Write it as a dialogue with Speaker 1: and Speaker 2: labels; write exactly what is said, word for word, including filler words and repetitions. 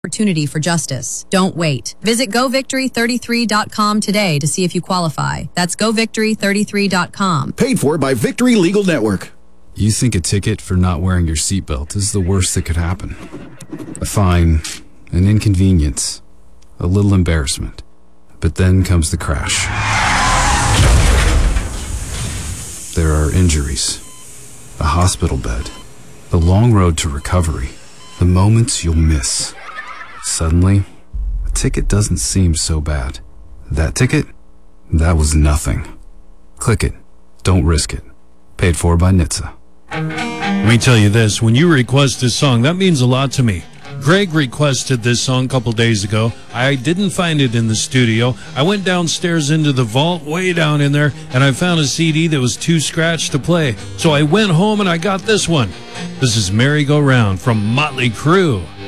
Speaker 1: Opportunity for justice. Don't wait. Visit go victory thirty-three dot com today to see if you qualify. That's go victory thirty-three dot com.
Speaker 2: Paid for by Victory Legal Network.
Speaker 3: You think a ticket for not wearing your seatbelt is the worst that could happen. A fine, an inconvenience, a little embarrassment. But then comes the crash. There are injuries, a hospital bed, the long road to recovery, the moments you'll miss. Suddenly, a ticket doesn't seem so bad. That ticket? That was nothing. Click it. Don't risk it. Paid for by N H T S A.
Speaker 4: Let me tell you this. When you request this song, that means a lot to me. Greg requested this song a couple days ago. I didn't find it in the studio. I went downstairs into the vault, way down in there, and I found a C D that was too scratched to play. So I went home and I got this one. This is Merry Go Round from Motley Crue.